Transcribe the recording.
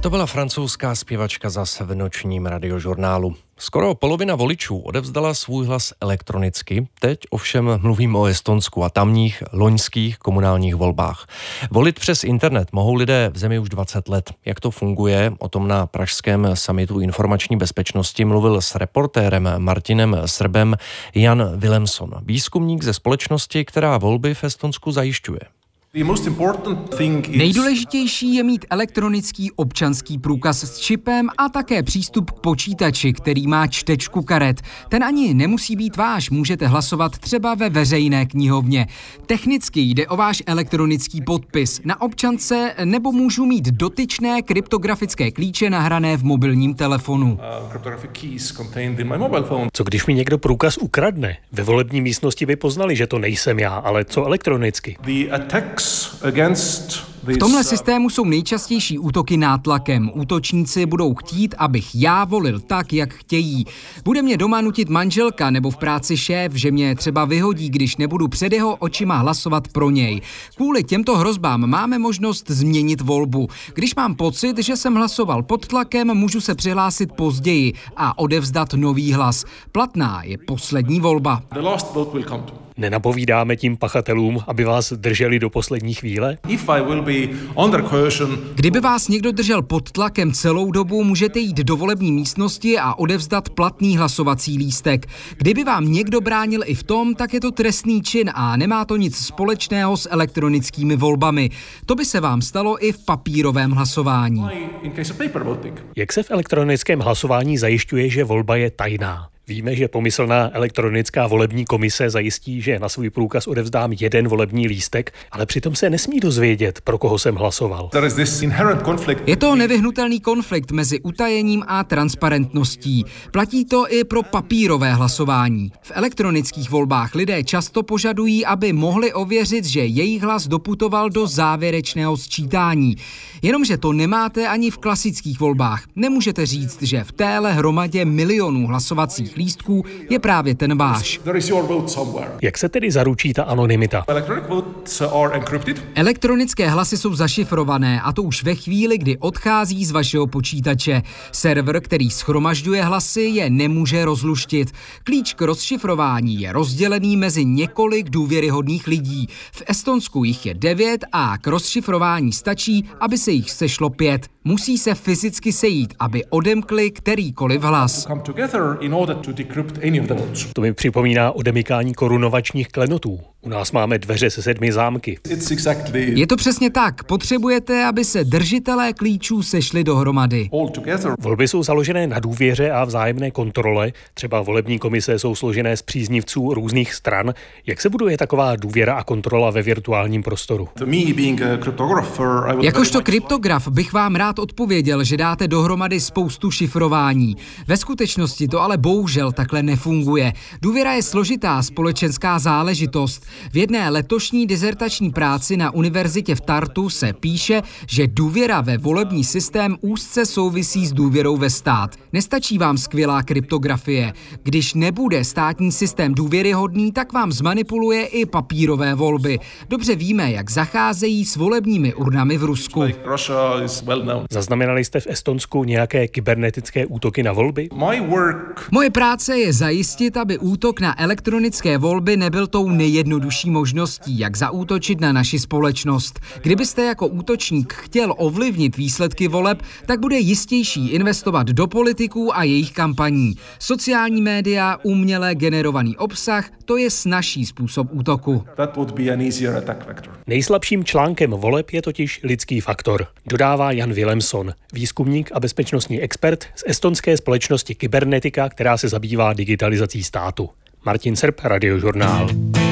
To byla francouzská zpěvačka zase v nočním radiožurnálu. Skoro polovina voličů odevzdala svůj hlas elektronicky, teď ovšem mluvím o Estonsku a tamních loňských komunálních volbách. Volit přes internet mohou lidé v zemi už 20 let. Jak to funguje, o tom na pražském summitu informační bezpečnosti mluvil s reportérem Martinem Srbem Jan Willemson, výzkumník ze společnosti, která volby v Estonsku zajišťuje. Nejdůležitější je mít elektronický občanský průkaz s čipem a také přístup k počítači, který má čtečku karet. Ten ani nemusí být váš, můžete hlasovat třeba ve veřejné knihovně. Technicky jde o váš elektronický podpis na občance nebo můžu mít dotyčné kryptografické klíče nahrané v mobilním telefonu. Co když mi někdo průkaz ukradne? Ve volební místnosti by poznali, že to nejsem já, ale co elektronicky? V tomhle systému jsou nejčastější útoky nátlakem. Útočníci budou chtít, abych já volil tak, jak chtějí. Bude mě doma nutit manželka nebo v práci šéf, že mě třeba vyhodí, když nebudu před jeho očima hlasovat pro něj. Kvůli těmto hrozbám máme možnost změnit volbu. Když mám pocit, že jsem hlasoval pod tlakem, můžu se přihlásit později a odevzdat nový hlas. Platná je poslední volba. Nenapovídáme tím pachatelům, aby vás drželi do poslední chvíle? Kdyby vás někdo držel pod tlakem celou dobu, můžete jít do volební místnosti a odevzdat platný hlasovací lístek. Kdyby vám někdo bránil i v tom, tak je to trestný čin a nemá to nic společného s elektronickými volbami. To by se vám stalo i v papírovém hlasování. Jak se v elektronickém hlasování zajišťuje, že volba je tajná? Víme, že pomyslná elektronická volební komise zajistí, že na svůj průkaz odevzdám jeden volební lístek, ale přitom se nesmí dozvědět, pro koho jsem hlasoval. Je to nevyhnutelný konflikt mezi utajením a transparentností. Platí to i pro papírové hlasování. V elektronických volbách lidé často požadují, aby mohli ověřit, že jejich hlas doputoval do závěrečného sčítání. Jenomže to nemáte ani v klasických volbách. Nemůžete říct, že v téhle hromadě milionů hlasovacích lístků je právě ten váš. Jak se tedy zaručí ta anonymita? Elektronické hlasy jsou zašifrované a to už ve chvíli, kdy odchází z vašeho počítače. Server, který shromažďuje hlasy, je nemůže rozluštit. Klíč k rozšifrování je rozdělený mezi několik důvěryhodných lidí. V Estonsku jich je 9 a k rozšifrování stačí, aby se jich sešlo 5. Musí se fyzicky sejít, aby odemkli kterýkoliv hlas. To mi připomíná odemykání korunovačních klenotů. U nás máme dveře se 7 zámky. Je to přesně tak. Potřebujete, aby se držitelé klíčů sešli dohromady. Volby jsou založené na důvěře a vzájemné kontrole. Třeba volební komise jsou složené z příznivců různých stran. Jak se buduje taková důvěra a kontrola ve virtuálním prostoru? Jakožto kryptograf bych vám rád odpověděl, že dáte dohromady spoustu šifrování. Ve skutečnosti to ale bohužel takhle nefunguje. Důvěra je složitá společenská záležitost. V jedné letošní dizertační práci na univerzitě v Tartu se píše, že důvěra ve volební systém úzce souvisí s důvěrou ve stát. Nestačí vám skvělá kryptografie. Když nebude státní systém důvěryhodný, tak vám zmanipuluje i papírové volby. Dobře víme, jak zacházejí s volebními urnami v Rusku. Zaznamenali jste v Estonsku nějaké kybernetické útoky na volby? Moje práce je zajistit, aby útok na elektronické volby nebyl tou nejjednodušší možností, jak zaútočit na naši společnost. Kdybyste jako útočník chtěl ovlivnit výsledky voleb, tak bude jistější investovat do politiků a jejich kampaní. Sociální média, uměle generovaný obsah, to je snazší způsob útoku. Nejslabším článkem voleb je totiž lidský faktor, dodává Jan Willemson, výzkumník a bezpečnostní expert z estonské společnosti Kybernetika, která se zabývá digitalizací státu. Martin Srb, Radiožurnál.